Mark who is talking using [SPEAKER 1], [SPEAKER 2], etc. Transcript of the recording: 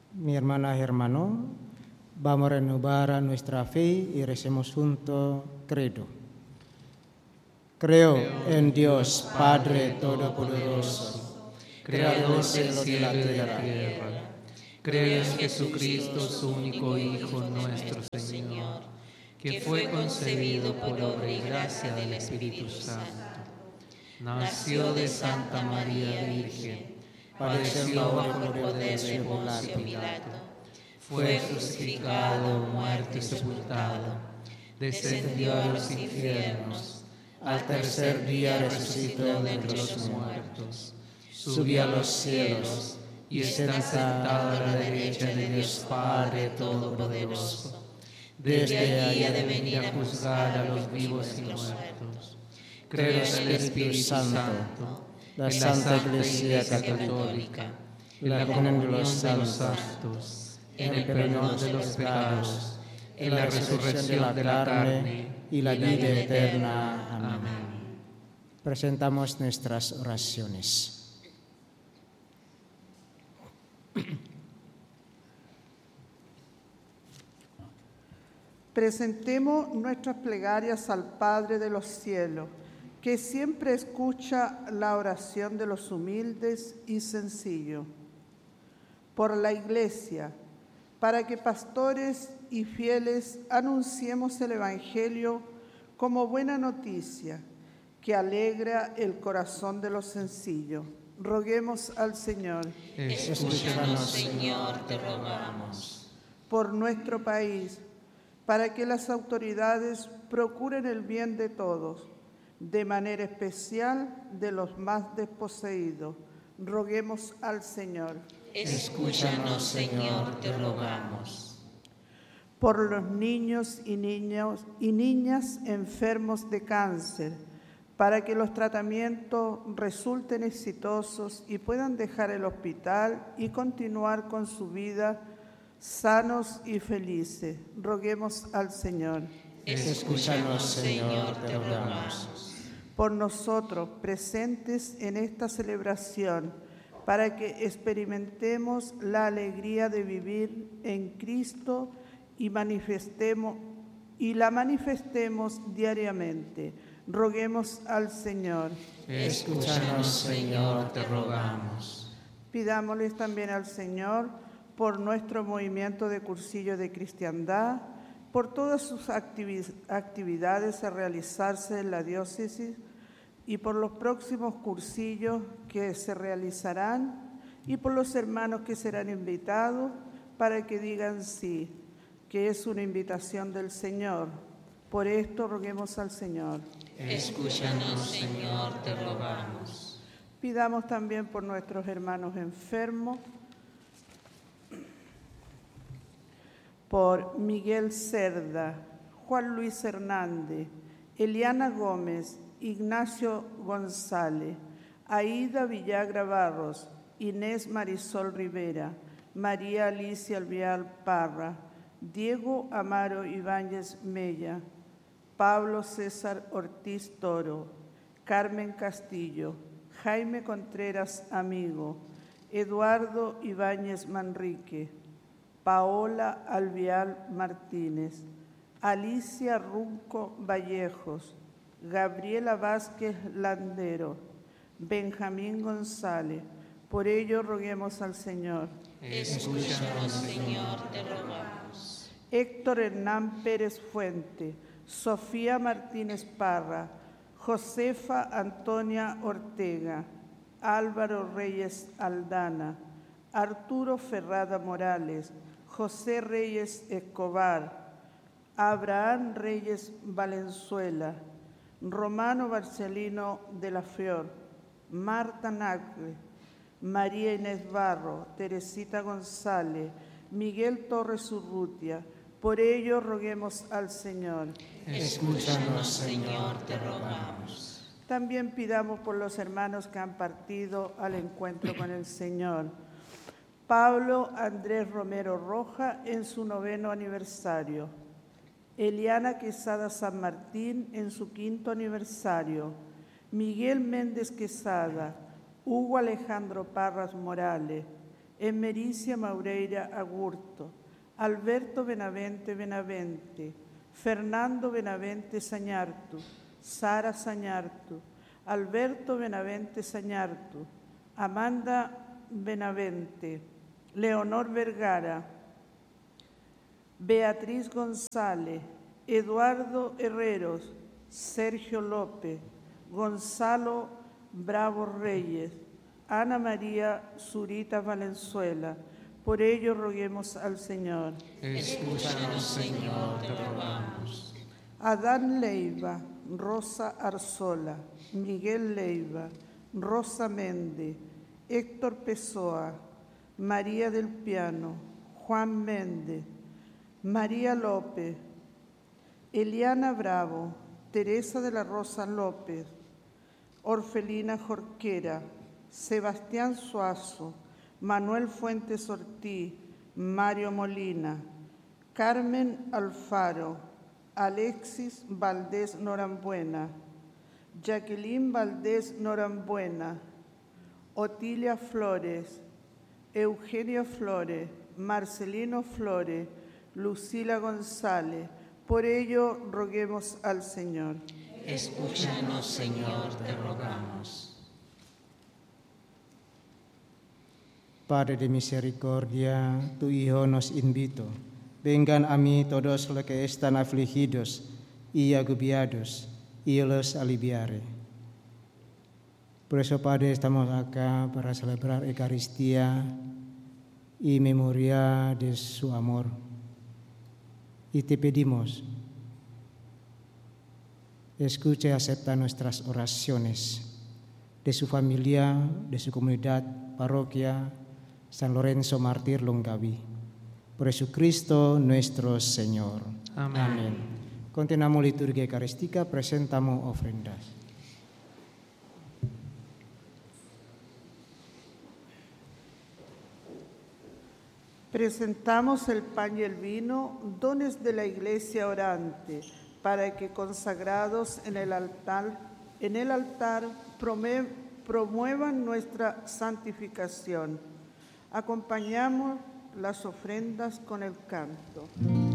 [SPEAKER 1] Mi hermana y hermano, vamos a renovar nuestra fe y recemos juntos credo. Creo en Dios, Padre Todopoderoso, creador del cielo y la tierra.
[SPEAKER 2] Creo en Jesucristo, su único Hijo, nuestro Señor, que fue concebido por obra y gracia del Espíritu Santo. Nació de Santa María Virgen, padeció bajo el poder de Poncio Pilato, fue crucificado, muerto y sepultado, descendió a los infiernos, al tercer día resucitó de entre los muertos, subió a los cielos y está sentado a la derecha de Dios Padre Todopoderoso. Desde allí ha de venir a juzgar a los vivos y los muertos. Creo en el Espíritu Santo,
[SPEAKER 1] la Santa Iglesia Católica,
[SPEAKER 2] en la comunión de los santos, en el perdón de los pecados, en la resurrección de la carne
[SPEAKER 1] y la vida eterna. Amén. Presentamos nuestras oraciones.
[SPEAKER 3] Presentemos nuestras plegarias al Padre de los cielos, que siempre escucha la oración de los humildes y sencillos. Por la Iglesia, para que pastores y fieles anunciemos el Evangelio como buena noticia, que alegra el corazón de los sencillos. Roguemos al Señor.
[SPEAKER 2] Escúchanos, Señor, te rogamos.
[SPEAKER 3] Por nuestro país, para que las autoridades procuren el bien de todos, de manera especial de los más desposeídos. Roguemos al Señor.
[SPEAKER 2] Escúchanos, Señor, te rogamos.
[SPEAKER 3] Por los niños y niñas enfermos de cáncer, para que los tratamientos resulten exitosos y puedan dejar el hospital y continuar con su vida sanos y felices. Roguemos al Señor.
[SPEAKER 2] Escúchanos, Señor, te rogamos.
[SPEAKER 3] Por nosotros, presentes en esta celebración, para que experimentemos la alegría de vivir en Cristo y la manifestemos diariamente. Roguemos al Señor.
[SPEAKER 2] Escúchanos, Señor, te rogamos.
[SPEAKER 3] Pidámosles también al Señor por nuestro movimiento de cursillo de cristiandad, por todas sus actividades a realizarse en la diócesis y por los próximos cursillos que se realizarán y por los hermanos que serán invitados para que digan sí, que es una invitación del Señor. Por esto roguemos al Señor.
[SPEAKER 2] Escúchanos, Señor, te rogamos.
[SPEAKER 3] Pidamos también por nuestros hermanos enfermos, por Miguel Cerda, Juan Luis Hernández, Eliana Gómez, Ignacio González, Aida Villagra Barros, Inés Marisol Rivera, María Alicia Alvial Parra, Diego Amaro Ibáñez Mella, Pablo César Ortiz Toro, Carmen Castillo, Jaime Contreras Amigo, Eduardo Ibáñez Manrique, Paola Alvial Martínez, Alicia Runco Vallejos, Gabriela Vázquez Landero, Benjamín González. Por ello roguemos al Señor.
[SPEAKER 2] Escúchanos, Señor, te rogamos.
[SPEAKER 3] Héctor Hernán Pérez Fuente, Sofía Martínez Parra, Josefa Antonia Ortega, Álvaro Reyes Aldana, Arturo Ferrada Morales, José Reyes Escobar, Abraham Reyes Valenzuela, Romano Barcelino de la Fior, Marta Nacle, María Inés Barro, Teresita González, Miguel Torres Urrutia. Por ello roguemos al Señor.
[SPEAKER 2] Escúchanos, Señor, te rogamos.
[SPEAKER 3] También pidamos por los hermanos que han partido al encuentro con el Señor. Pablo Andrés Romero Roja en su 9º aniversario. Eliana Quesada San Martín en su 5º aniversario. Miguel Méndez Quesada, Hugo Alejandro Parras Morales, Emericia Maureira Agurto, Alberto Benavente Benavente, Fernando Benavente Sañartu, Sara Sañartu, Alberto Benavente Sañartu, Amanda Benavente, Leonor Vergara, Beatriz González, Eduardo Herreros, Sergio López, Gonzalo Bravo Reyes, Ana María Zurita Valenzuela. Por ello roguemos al Señor.
[SPEAKER 2] Escúchanos, Señor, te rogamos.
[SPEAKER 3] Adán Leiva, Rosa Arzola, Miguel Leiva, Rosa Méndez, Héctor Pessoa, María del Piano, Juan Méndez, María López, Eliana Bravo, Teresa de la Rosa López, Orfelina Jorquera, Sebastián Suazo, Manuel Fuentes Ortiz, Mario Molina, Carmen Alfaro, Alexis Valdés Norambuena, Jacqueline Valdés Norambuena, Otilia Flores, Eugenio Flores, Marcelino Flores, Lucila González. Por ello roguemos al Señor.
[SPEAKER 2] Escúchanos, Señor, te rogamos.
[SPEAKER 1] Padre de misericordia, tu Hijo nos invitó. Vengan a mí todos los que están afligidos y agobiados, y los aliviaré. Por eso, Padre, estamos acá para celebrar Eucaristía y memoria de su amor. Y te pedimos, escucha y acepta nuestras oraciones de su familia, de su comunidad, parroquia, San Lorenzo Mártir Longaví. Por Jesucristo nuestro Señor.
[SPEAKER 2] Amén.
[SPEAKER 1] Amén. Continuamos liturgia eucarística, presentamos ofrendas.
[SPEAKER 3] Presentamos el pan y el vino, dones de la Iglesia orante, para que consagrados en el altar promuevan nuestra santificación. Acompañamos las ofrendas con el canto.